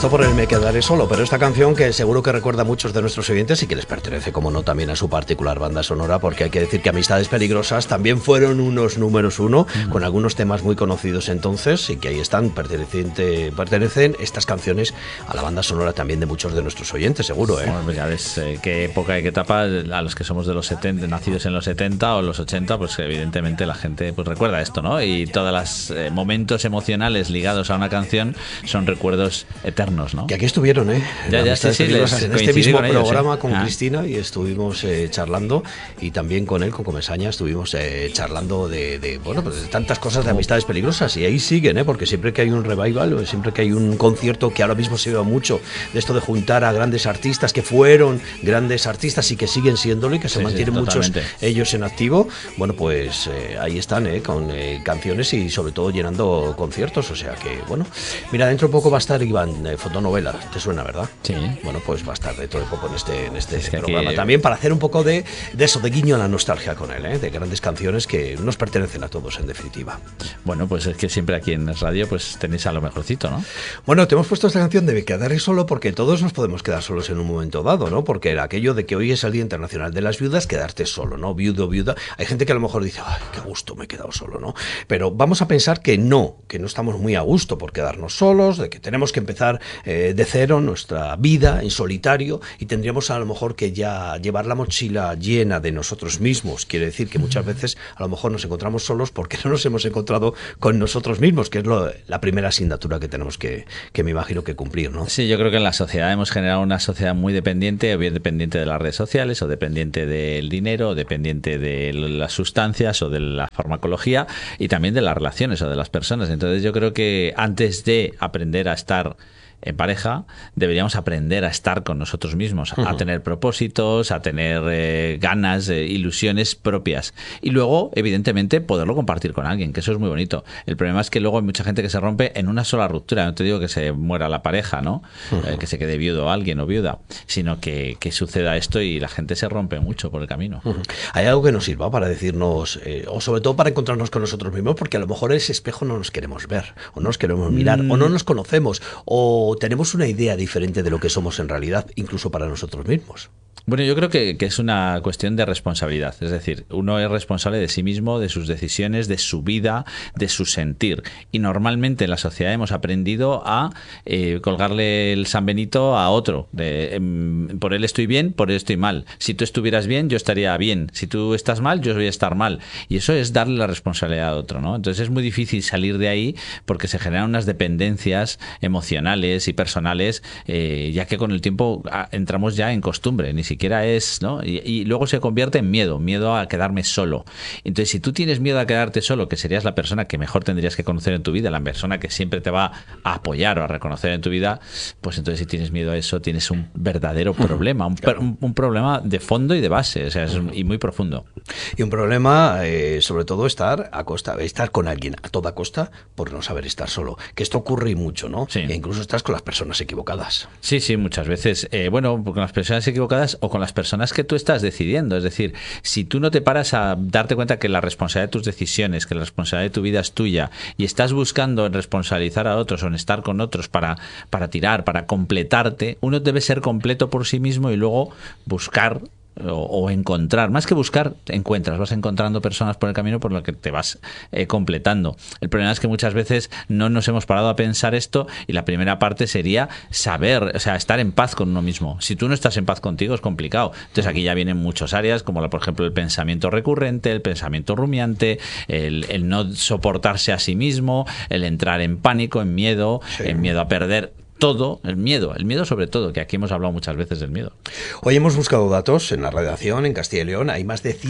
apostó por el Me Quedaré Solo, pero esta canción que seguro que recuerda a muchos de nuestros oyentes y que les pertenece, como no, también a su particular banda sonora, porque hay que decir que Amistades Peligrosas también fueron unos números uno, con algunos temas muy conocidos entonces, y que ahí están, pertenecen estas canciones a la banda sonora también de muchos de nuestros oyentes, seguro, ¿eh? Bueno, pues ya ves qué época y qué etapa, a los que somos de los 70, nacidos en los 70 o los 80, pues evidentemente la gente pues recuerda esto, ¿no? Y todos los momentos emocionales ligados a una canción son recuerdos eternos, ¿no? Que aquí estuvieron, ¿eh? Ya, sí, en este mismo con ellos, programa con Cristina, y estuvimos charlando, y también con él, con Comesaña, estuvimos charlando de tantas cosas de Amistades Peligrosas, y ahí siguen, porque siempre que hay un revival, o siempre que hay un concierto, que ahora mismo se ve mucho de esto de juntar a grandes artistas que fueron grandes artistas y que siguen siéndolo y que se mantienen muchos ellos en activo, bueno, pues ahí están, con canciones y sobre todo llenando conciertos, o sea que, bueno, mira, dentro de poco va a estar Iván, Fotonovela, ¿te suena, verdad? Sí. Bueno, pues va a estar dentro de poco en este programa también, para hacer un poco de eso, de guiño a la nostalgia con él, de grandes canciones que nos pertenecen a todos, en definitiva. Bueno, pues es que siempre aquí en radio pues tenéis a lo mejorcito, ¿no? Bueno, te hemos puesto esta canción de Me Quedaré Solo porque todos nos podemos quedar solos en un momento dado, ¿no? Porque era aquello de que hoy es el Día Internacional de las Viudas, quedarte solo, ¿no? Viudo, viuda. Hay gente que a lo mejor dice, ay, qué gusto, me he quedado solo, ¿no? Pero vamos a pensar que no estamos muy a gusto por quedarnos solos, de que tenemos que empezar de cero nuestra vida en solitario, y tendríamos a lo mejor que ya llevar la mochila llena de nosotros mismos. Quiere decir que muchas veces a lo mejor nos encontramos solos porque no nos hemos encontrado con nosotros mismos, que es la primera asignatura que tenemos que me imagino que cumplir, ¿no? Sí, yo creo que en la sociedad hemos generado una sociedad muy dependiente, o bien dependiente de las redes sociales, o dependiente del dinero, o dependiente de las sustancias, o de la farmacología, y también de las relaciones o de las personas. Entonces yo creo que antes de aprender a estar en pareja, deberíamos aprender a estar con nosotros mismos, a tener propósitos, a tener ganas, ilusiones propias. Y luego, evidentemente, poderlo compartir con alguien, que eso es muy bonito. El problema es que luego hay mucha gente que se rompe en una sola ruptura. No te digo que se muera la pareja, ¿no? Que se quede viudo alguien o viuda, sino que suceda esto y la gente se rompe mucho por el camino. ¿Hay algo que nos sirva para decirnos, o sobre todo para encontrarnos con nosotros mismos? Porque a lo mejor ese espejo no nos queremos ver, o no nos queremos mirar, o no nos conocemos, o tenemos una idea diferente de lo que somos en realidad, incluso para nosotros mismos. Bueno, yo creo que es una cuestión de responsabilidad. Es decir, uno es responsable de sí mismo, de sus decisiones, de su vida, de su sentir. Y normalmente en la sociedad hemos aprendido a colgarle el San Benito a otro. Por él estoy bien, por él estoy mal. Si tú estuvieras bien, yo estaría bien. Si tú estás mal, yo voy a estar mal. Y eso es darle la responsabilidad a otro, ¿no? Entonces es muy difícil salir de ahí porque se generan unas dependencias emocionales y personales, ya que con el tiempo entramos ya en costumbre. Ni siquiera es, ¿no? Y luego se convierte en miedo a quedarme solo. Entonces, si tú tienes miedo a quedarte solo, que serías la persona que mejor tendrías que conocer en tu vida, la persona que siempre te va a apoyar o a reconocer en tu vida, pues entonces si tienes miedo a eso, tienes un verdadero problema, un problema de fondo y de base, o sea, y muy profundo. Y un problema, sobre todo, estar con alguien a toda costa por no saber estar solo. Que esto ocurre y mucho, ¿no? Sí. E incluso estás con las personas equivocadas. Sí, muchas veces. Bueno, con las personas equivocadas o con las personas que tú estás decidiendo. Es decir, si tú no te paras a darte cuenta que la responsabilidad de tus decisiones, que la responsabilidad de tu vida es tuya, y estás buscando en responsabilizar a otros o en estar con otros para tirar, para completarte, uno debe ser completo por sí mismo y luego buscar o encontrar, más que buscar, vas encontrando personas por el camino por lo que te vas completando. El problema es que muchas veces no nos hemos parado a pensar esto, y la primera parte sería saber, o sea, estar en paz con uno mismo. Si tú no estás en paz contigo es complicado. Entonces aquí ya vienen muchas áreas, como por ejemplo el pensamiento recurrente, el pensamiento rumiante, el no soportarse a sí mismo, el entrar en pánico, en miedo, en miedo a perder todo, el miedo sobre todo, que aquí hemos hablado muchas veces del miedo. Hoy hemos buscado datos en la redacción en Castilla y León. Hay más de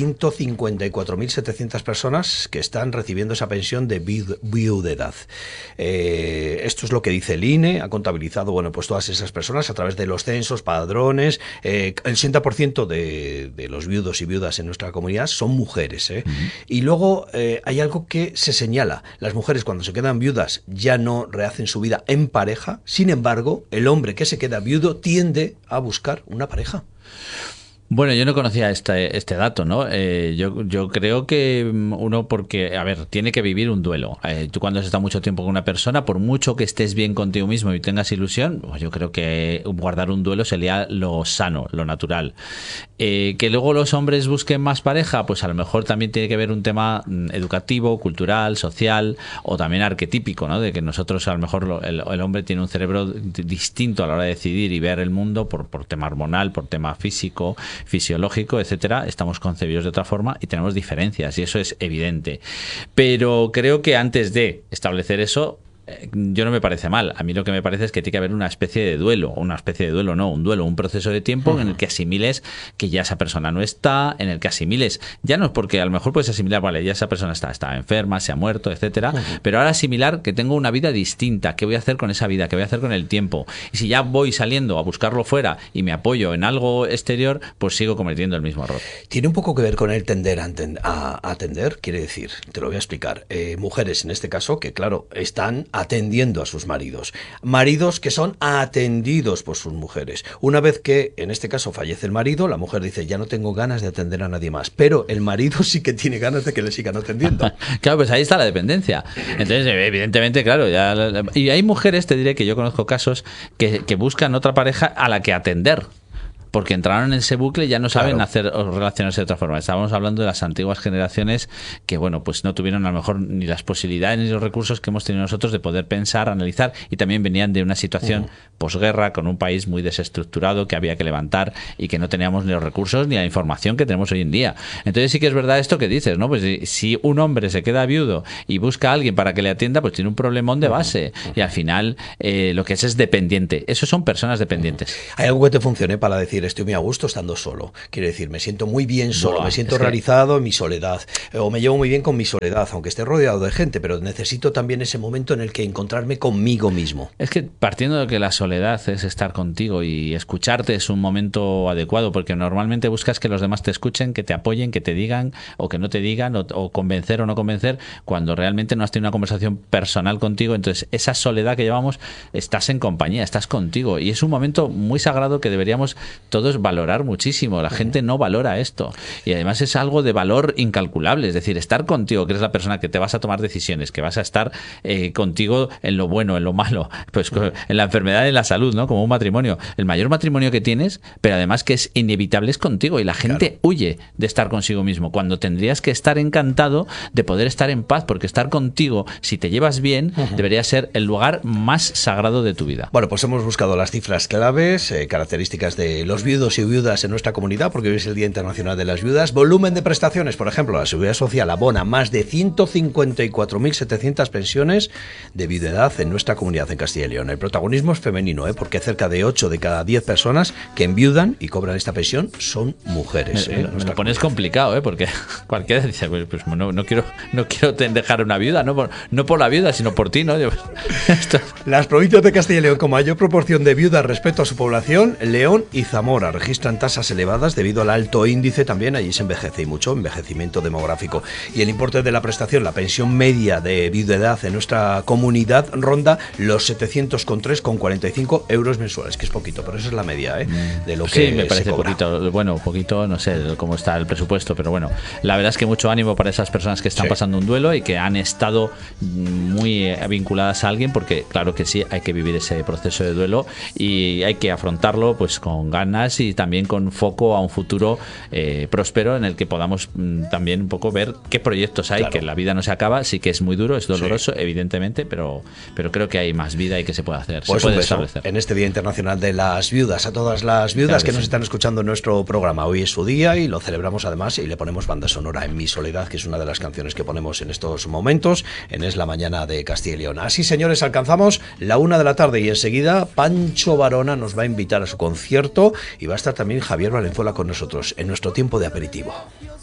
154.700 personas que están recibiendo esa pensión de viudedad. Esto es lo que dice el INE. Ha contabilizado, pues todas esas personas a través de los censos, padrones. El 60% de los viudos y viudas en nuestra comunidad son mujeres. Y luego hay algo que se señala. Las mujeres, cuando se quedan viudas, ya no rehacen su vida en pareja. Sin embargo, el hombre que se queda viudo tiende a buscar una pareja. Bueno, yo no conocía este dato, ¿no? Yo creo que uno, porque, a ver, tiene que vivir un duelo. Tú cuando has estado mucho tiempo con una persona, por mucho que estés bien contigo mismo y tengas ilusión, pues yo creo que guardar un duelo sería lo sano, lo natural. Que luego los hombres busquen más pareja, pues a lo mejor también tiene que ver un tema educativo, cultural, social, o también arquetípico, ¿no? De que nosotros a lo mejor el hombre tiene un cerebro distinto a la hora de decidir y ver el mundo por tema hormonal, por tema físico, fisiológico, etcétera. Estamos concebidos de otra forma y tenemos diferencias, y eso es evidente. Pero creo que antes de establecer eso, yo no me parece mal. A mí lo que me parece es que tiene que haber una especie de duelo, un proceso de tiempo en el que asimiles que ya esa persona no está, en el que asimiles, ya no es porque a lo mejor puedes asimilar, vale, ya esa persona está enferma, se ha muerto, etcétera, pero ahora asimilar que tengo una vida distinta, qué voy a hacer con esa vida, qué voy a hacer con el tiempo, y si ya voy saliendo a buscarlo fuera y me apoyo en algo exterior, pues sigo cometiendo el mismo error. Tiene un poco que ver con el tender a atender, quiere decir, te lo voy a explicar, mujeres en este caso que claro, están atendiendo a sus maridos que son atendidos por sus mujeres. Una vez que, en este caso, fallece el marido, la mujer dice, ya no tengo ganas de atender a nadie más, pero el marido sí que tiene ganas de que le sigan atendiendo. Claro, pues ahí está la dependencia. Entonces, evidentemente, claro, y hay mujeres, te diré que yo conozco casos que buscan otra pareja a la que atender, porque entraron en ese bucle y ya no saben hacer o relacionarse de otra forma. Estábamos hablando de las antiguas generaciones que, bueno, pues no tuvieron a lo mejor ni las posibilidades ni los recursos que hemos tenido nosotros de poder pensar, analizar, y también venían de una situación posguerra con un país muy desestructurado que había que levantar y que no teníamos ni los recursos ni la información que tenemos hoy en día. Entonces sí que es verdad esto que dices, ¿no? Pues si un hombre se queda viudo y busca a alguien para que le atienda, pues tiene un problemón de base y al final lo que es dependiente. Eso son personas dependientes. ¿Hay algo que te funcione para decir estoy muy a gusto estando solo? Quiero decir, me siento muy bien solo, me siento realizado en mi soledad, o me llevo muy bien con mi soledad, aunque esté rodeado de gente, pero necesito también ese momento en el que encontrarme conmigo mismo. Es que partiendo de que la soledad es estar contigo y escucharte es un momento adecuado, porque normalmente buscas que los demás te escuchen, que te apoyen, que te digan o que no te digan, o convencer o no convencer, cuando realmente no has tenido una conversación personal contigo. Entonces esa soledad que llevamos, estás en compañía, estás contigo, y es un momento muy sagrado que deberíamos todos valorar muchísimo. La gente no valora esto, y además es algo de valor incalculable. Es decir, estar contigo, que eres la persona que te vas a tomar decisiones, que vas a estar contigo en lo bueno, en lo malo, pues en la enfermedad, en la salud, ¿no? Como un matrimonio, el mayor matrimonio que tienes, pero además que es inevitable, es contigo, y la gente huye de estar consigo mismo, cuando tendrías que estar encantado de poder estar en paz, porque estar contigo, si te llevas bien, debería ser el lugar más sagrado de tu vida. Bueno, pues hemos buscado las cifras claves, características de los viudos y viudas en nuestra comunidad, porque hoy es el Día Internacional de las Viudas. Volumen de prestaciones, por ejemplo, la Seguridad Social abona más de 154.700 pensiones de viudedad en nuestra comunidad en Castilla y León. El protagonismo es femenino, porque cerca de 8 de cada 10 personas que enviudan y cobran esta pensión son mujeres. Me lo pones complicado, porque cualquiera dice, pues no quiero dejar una viuda, no por la viuda, sino por ti, ¿no? Las provincias de Castilla y León con mayor proporción de viudas respecto a su población, León y Zamora, registran tasas elevadas debido al alto índice, también allí se envejece y mucho, envejecimiento demográfico. Y el importe de la prestación, la pensión media de viudedad en nuestra comunidad ronda los 703,45 euros mensuales, que es poquito, pero eso es la media de lo que sí, me parece se cobra. poquito, no sé cómo está el presupuesto, pero bueno, la verdad es que mucho ánimo para esas personas que están pasando un duelo y que han estado muy vinculadas a alguien, porque claro que sí, hay que vivir ese proceso de duelo y hay que afrontarlo pues con ganas y también con foco a un futuro próspero, en el que podamos también un poco ver qué proyectos hay, que la vida no se acaba, sí que es muy duro, es doloroso, evidentemente, pero creo que hay más vida y que se puede hacer, pues se puede establecer. En este Día Internacional de las Viudas, a todas las viudas que nos están escuchando en nuestro programa, hoy es su día y lo celebramos además, y le ponemos banda sonora en Mi Soledad, que es una de las canciones que ponemos en estos momentos en Es la Mañana de Castilla y León. Así, señores, alcanzamos la 1 de la tarde y enseguida Pancho Varona nos va a invitar a su concierto y va a estar también Javier Valenzuela con nosotros en nuestro tiempo de aperitivo.